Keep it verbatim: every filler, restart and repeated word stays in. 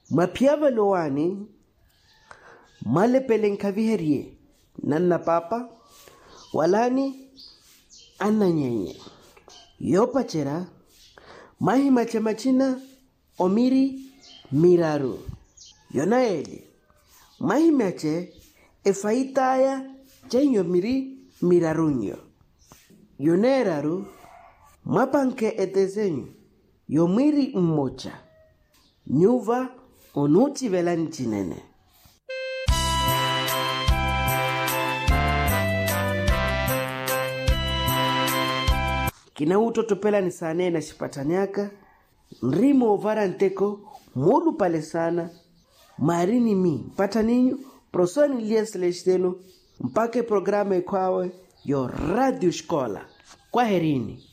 Mapiava loani male pelenkaviherie nanna papa walani anna nyenye yopa chera mahi machemachina omiri miraru yonaeli mahi mache efaitaya chenyo miri mirarunyo yoneraru mapanke etezenyu yomiri mmocha nyuva onuchi velani chinene. Kina utoto pela ni sane na shipatanyaka nrimo ovara nteko mulu pale sana marini mi pata ninyo prosoni liya selesteno mpake programa ikwawe yo radio shkola. Kwa herini.